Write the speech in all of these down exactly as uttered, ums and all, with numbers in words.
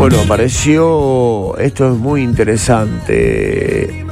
Bueno, apareció, esto es muy interesante,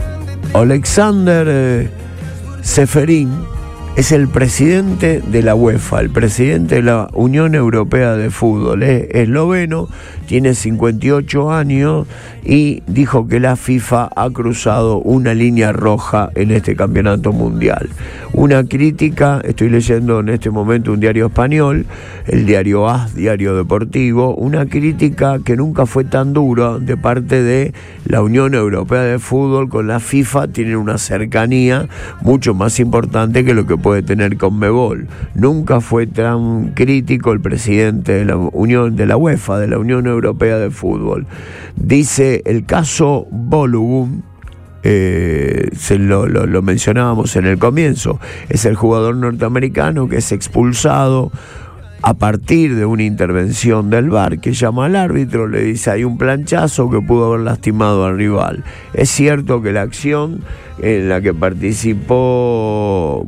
Alexander Čeferin es el presidente de la UEFA, el presidente de la Unión Europea de Fútbol, es esloveno, tiene cincuenta y ocho años y dijo que la FIFA ha cruzado una línea roja en este campeonato mundial. Una crítica, estoy leyendo en este momento un diario español, el diario AS, diario deportivo, una crítica que nunca fue tan dura de parte de la Unión Europea de Fútbol con la FIFA. Tienen una cercanía mucho más importante que lo que puede tener Conmebol. Nunca fue tan crítico el presidente de la Unión, de la UEFA, de la Unión Europea de Fútbol. Dice el caso Balogun. Eh, se lo, lo, lo mencionábamos en el comienzo, es el jugador norteamericano que es expulsado a partir de una intervención del V A R, que llama al árbitro, le dice hay un planchazo que pudo haber lastimado al rival. Es cierto que la acción en la que participó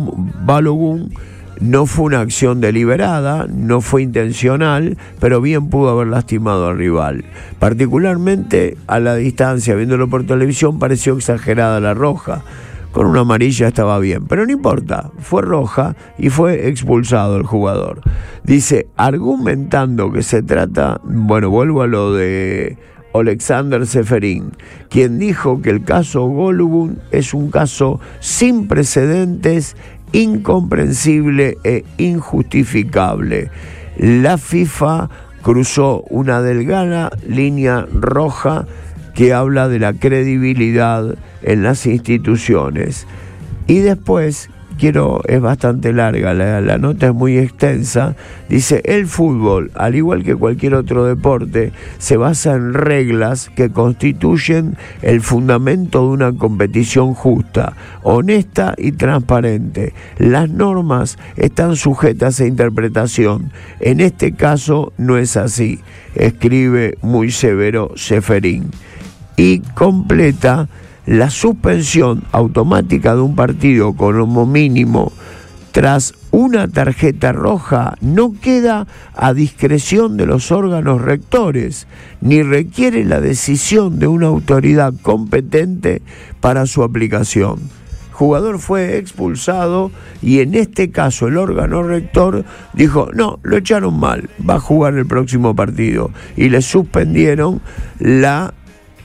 Balogun no fue una acción deliberada, no fue intencional, pero bien pudo haber lastimado al rival. Particularmente a la distancia, viéndolo por televisión, pareció exagerada la roja. Con una amarilla estaba bien, pero no importa, fue roja y fue expulsado el jugador. Dice, argumentando que se trata, bueno, vuelvo a lo de Alexander Čeferin, quien dijo que el caso Balogun es un caso sin precedentes, incomprensible e injustificable. La FIFA cruzó una delgada línea roja que habla de la credibilidad en las instituciones. Y después, quiero, es bastante larga, la, la nota es muy extensa, dice, el fútbol, al igual que cualquier otro deporte, se basa en reglas que constituyen el fundamento de una competición justa, honesta y transparente. Las normas están sujetas a interpretación. En este caso no es así, escribe muy severo Čeferin. Y completa: la suspensión automática de un partido como mínimo tras una tarjeta roja no queda a discreción de los órganos rectores, ni requiere la decisión de una autoridad competente para su aplicación. El jugador fue expulsado y en este caso el órgano rector dijo, no, lo echaron mal, va a jugar el próximo partido, y le suspendieron la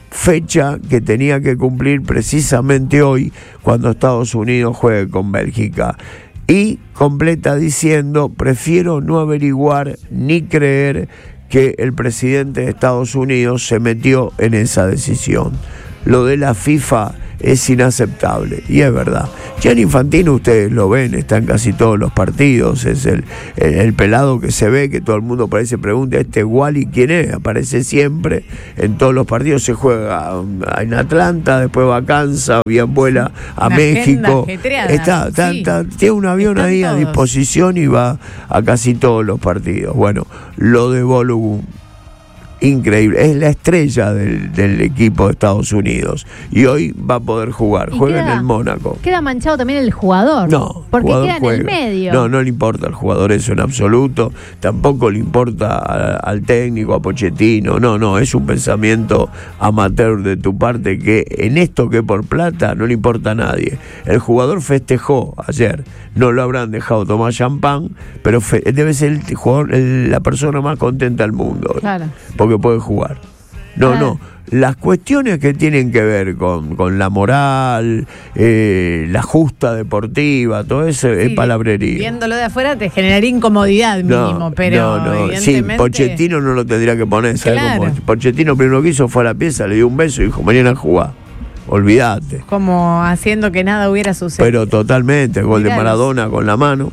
fecha que tenía que cumplir precisamente hoy, cuando Estados Unidos juegue con Bélgica. Y completa diciendo, prefiero no averiguar ni creer que el presidente de Estados Unidos se metió en esa decisión. Lo de la FIFA es inaceptable, y es verdad. Gianni Infantino, ustedes lo ven, está en casi todos los partidos, es el, el, el pelado que se ve, que todo el mundo parece pregunta, este Wally, ¿quién es? Aparece siempre en todos los partidos, se juega en Atlanta, después va a Kansas, bien vuela a Una México, está, está, sí. está, tiene un avión Están ahí todos. a disposición y va a casi todos los partidos. Bueno, lo de Balogun, increíble, es la estrella del, del equipo de Estados Unidos y hoy va a poder jugar, juega queda, en el Mónaco. Queda manchado también el jugador, no, porque jugador queda en juega. el medio. No, no le importa al jugador eso en absoluto, tampoco le importa a, al técnico, a Pochettino, no, no, es un pensamiento amateur de tu parte que en esto que por plata no le importa a nadie. El jugador festejó ayer, no lo habrán dejado tomar champán, pero fe, debe ser el jugador, el, la persona más contenta del mundo. Claro. Porque puede jugar. No, ah. no. Las cuestiones que tienen que ver con, con la moral, eh, la justa deportiva, todo eso sí, es palabrería. Viéndolo de afuera te generaría incomodidad mínimo, no, pero no, no. evidentemente... Sí, Pochettino no lo tendría que poner, ¿sabes? Claro. Como Pochettino primero que hizo fue a la pieza, le dio un beso y dijo, mañana a jugar. Olvídate. Como haciendo que nada hubiera sucedido. Pero totalmente, el gol Mirá de Maradona los... con la mano.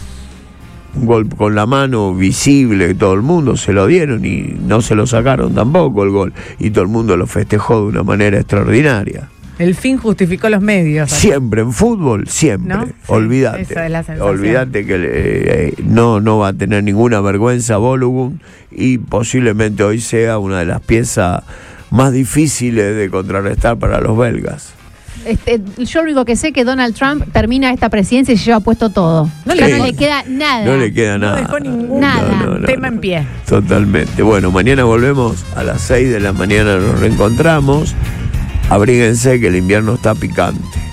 Un gol con la mano visible, todo el mundo se lo dieron y no se lo sacaron tampoco el gol, y todo el mundo lo festejó de una manera extraordinaria. El fin justificó los medios. ¿Aquí? Siempre en fútbol, siempre. ¿No? Sí, olvídate. Esa es la sensación. Olvídate que eh, no, no va a tener ninguna vergüenza Balogun y posiblemente hoy sea una de las piezas más difíciles de contrarrestar para los belgas. este, yo lo único que sé es que Donald Trump termina esta presidencia y se lleva puesto todo. No, Sí. le, no le queda nada. No le queda nada. No dejó ningún Nada. No, no, no, tema no. en pie. Totalmente. Bueno, mañana volvemos a las seis de la mañana, nos reencontramos. Abríguense que el invierno está picante.